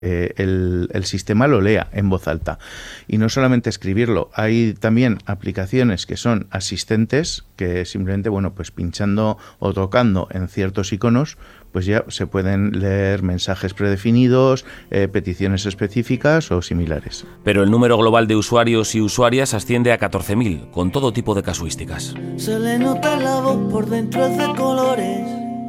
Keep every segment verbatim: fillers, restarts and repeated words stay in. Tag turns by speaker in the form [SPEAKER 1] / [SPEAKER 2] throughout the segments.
[SPEAKER 1] eh, el, el sistema lo lea en voz alta. Y no solamente escribirlo, hay también aplicaciones que son asistentes que simplemente, bueno, pues pinchando o tocando en ciertos iconos, pues ya se pueden leer mensajes predefinidos, eh, peticiones específicas o similares.
[SPEAKER 2] Pero el número global de usuarios y usuarias asciende a catorce mil, con todo tipo de casuísticas.
[SPEAKER 3] Se le nota la voz por dentro es de colores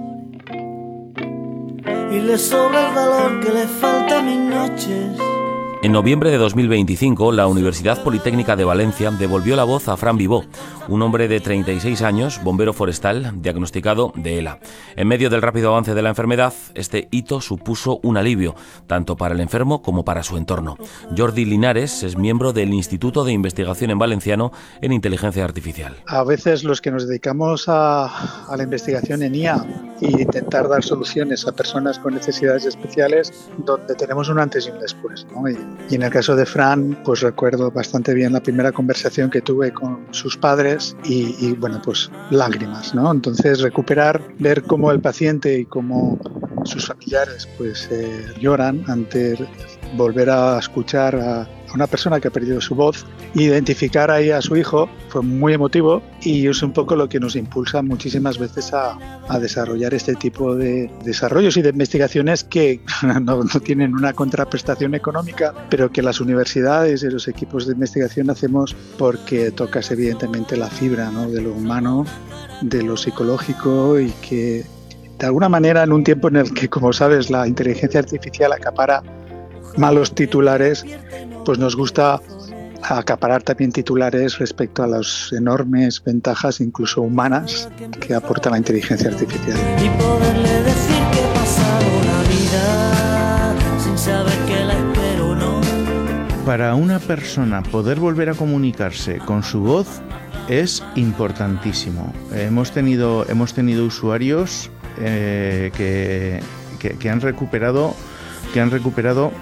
[SPEAKER 3] y le sobra el valor que le falta a mis noches.
[SPEAKER 2] En noviembre de dos mil veinticinco, la Universidad Politécnica de Valencia devolvió la voz a Fran Vivó, un hombre de treinta y seis años, bombero forestal, diagnosticado de ELA. En medio del rápido avance de la enfermedad, este hito supuso un alivio, tanto para el enfermo como para su entorno. Jordi Linares es miembro del Instituto de Investigación en Valenciano en Inteligencia Artificial.
[SPEAKER 4] A veces los que nos dedicamos a, a la investigación en I A y intentar dar soluciones a personas con necesidades especiales, donde tenemos un antes y un después, ¿no? Y, Y en el caso de Fran, pues recuerdo bastante bien la primera conversación que tuve con sus padres y, y bueno, pues lágrimas, ¿no? Entonces recuperar, ver cómo el paciente y cómo sus familiares pues eh, lloran ante volver a escuchar a una persona que ha perdido su voz, identificar ahí a su hijo fue muy emotivo y es un poco lo que nos impulsa muchísimas veces a, a desarrollar este tipo de desarrollos y de investigaciones que no, no tienen una contraprestación económica, pero que las universidades y los equipos de investigación hacemos porque tocas evidentemente la fibra, ¿no?, de lo humano, de lo psicológico y que de alguna manera en un tiempo en el que, como sabes, la inteligencia artificial acapara malos titulares, pues nos gusta acaparar también titulares respecto a las enormes ventajas, incluso humanas, que aporta la inteligencia artificial.
[SPEAKER 3] Y poderle decir que he pasado la vida sin saber que la espero, ¿no?
[SPEAKER 1] Para una persona poder volver a comunicarse con su voz es importantísimo. Hemos tenido, hemos tenido usuarios eh, que, que, que han recuperado, que han recuperado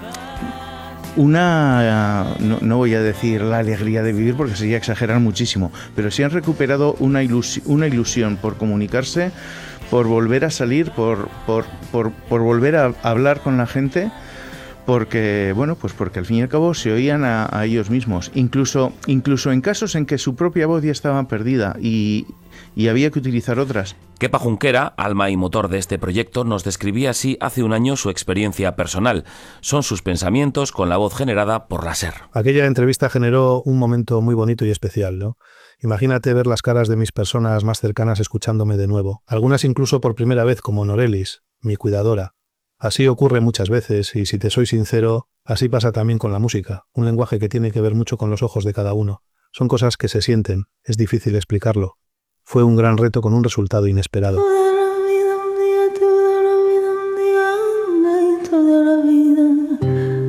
[SPEAKER 1] una, no, no voy a decir la alegría de vivir porque sería exagerar muchísimo, pero sí han recuperado una, ilusi- una ilusión por comunicarse, por volver a salir, por, por, por, por volver a hablar con la gente, porque, bueno, pues porque al fin y al cabo se oían a, a ellos mismos, incluso, incluso en casos en que su propia voz ya estaba perdida y, y había que utilizar otras.
[SPEAKER 2] Kepa Junquera, alma y motor de este proyecto, nos describía así hace un año su experiencia personal. Son sus pensamientos con la voz generada por láser.
[SPEAKER 5] Aquella entrevista generó un momento muy bonito y especial, ¿no? Imagínate ver las caras de mis personas más cercanas escuchándome de nuevo, algunas incluso por primera vez como Norelis, mi cuidadora. Así ocurre muchas veces y, si te soy sincero, así pasa también con la música, un lenguaje que tiene que ver mucho con los ojos de cada uno. Son cosas que se sienten, es difícil explicarlo. Fue un gran reto con un resultado inesperado.
[SPEAKER 3] Toda la vida un día, toda la vida un día, toda la vida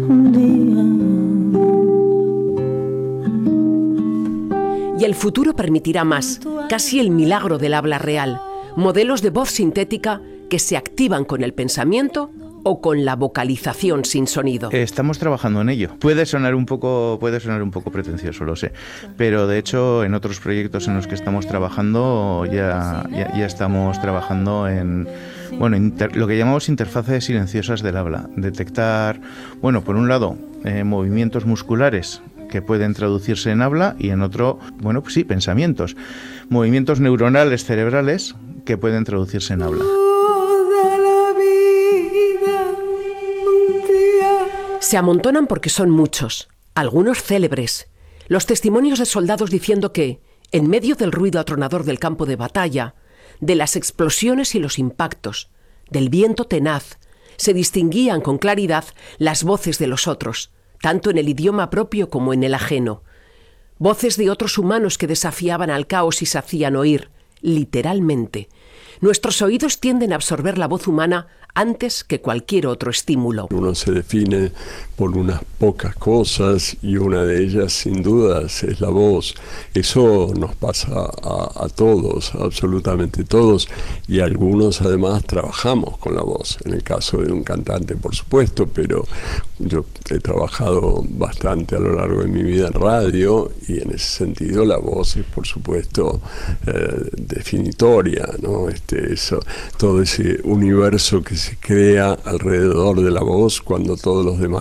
[SPEAKER 3] un día.
[SPEAKER 6] Y el futuro permitirá más, casi el milagro del habla real, modelos de voz sintética que se activan con el pensamiento o con la vocalización sin sonido.
[SPEAKER 1] Estamos trabajando en ello. Puede sonar un poco, puede sonar un poco pretencioso, lo sé, pero de hecho en otros proyectos en los que estamos trabajando ya, ya, ya estamos trabajando en, bueno, inter, lo que llamamos interfaces silenciosas del habla. Detectar, bueno, por un lado, eh, movimientos musculares que pueden traducirse en habla y en otro, bueno, pues sí, pensamientos. Movimientos neuronales cerebrales que pueden traducirse en habla.
[SPEAKER 6] Se amontonan porque son muchos, algunos célebres. Los testimonios de soldados diciendo que, en medio del ruido atronador del campo de batalla, de las explosiones y los impactos, del viento tenaz, se distinguían con claridad las voces de los otros, tanto en el idioma propio como en el ajeno. Voces de otros humanos que desafiaban al caos y se hacían oír, literalmente. Nuestros oídos tienden a absorber la voz humana antes que cualquier otro estímulo.
[SPEAKER 7] Uno se define por unas pocas cosas y una de ellas, sin dudas, es la voz. Eso nos pasa a, a todos, absolutamente todos, y algunos además trabajamos con la voz. En el caso de un cantante, por supuesto, pero yo he trabajado bastante a lo largo de mi vida en radio y en ese sentido la voz es, por supuesto, eh, definitoria, ¿no? Este, eso, todo ese universo que se crea alrededor de la voz cuando todos los demás